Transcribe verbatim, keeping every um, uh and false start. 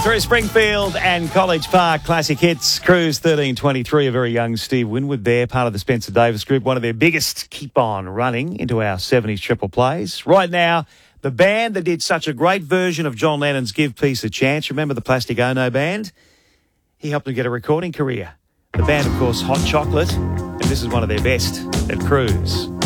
through Springfield and College Park Classic Hits. Cruise thirteen twenty-three, a very young Steve Winwood there, part of the Spencer Davis Group, one of their biggest keep on running into our seventies triple plays. Right now, the band that did such a great version of John Lennon's Give Peace a Chance, remember the Plastic Ono band? He helped them get a recording career. The band, of course, Hot Chocolate, and this is one of their best at Cruise.